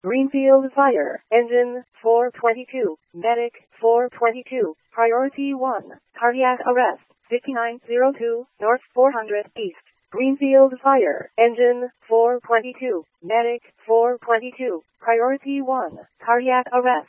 Greenfield Fire. Engine 422. Medic 422. Priority 1. Cardiac arrest. 5902 North 400 East. Greenfield Fire. Engine 422. Medic 422. Priority 1. Cardiac arrest.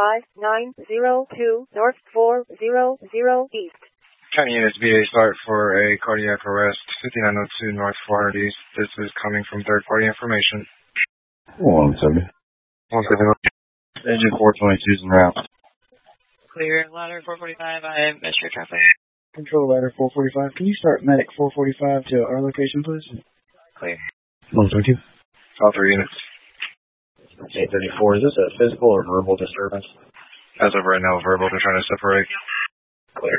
5902 North 400 East. County units VA start for a cardiac arrest, 5902 North 400 East. This is coming from third-party information. 170. 170. Engine 422 is en route. Clear, ladder 445, I missed your traffic. Control ladder 445, can you start medic 445 to our location, please? Clear. 122. All 3 units. 834, is this a physical or verbal disturbance? As of right now, verbal, they're trying to separate. Clear.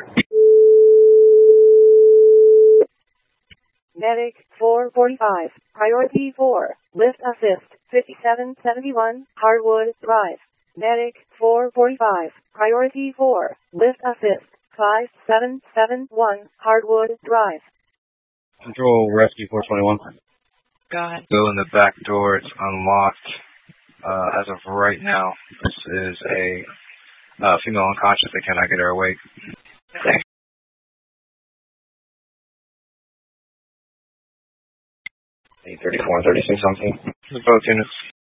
Medic 445. Priority 4. Lift assist. 5771 Hardwood Drive. Medic 445. Priority 4. Lift assist. 5771 Hardwood Drive. Control rescue 421. Go ahead. Go in the back door. It's unlocked. As of right now, this is a female unconscious. They cannot get her awake. Clear. 834 and 36 on scene. Both units.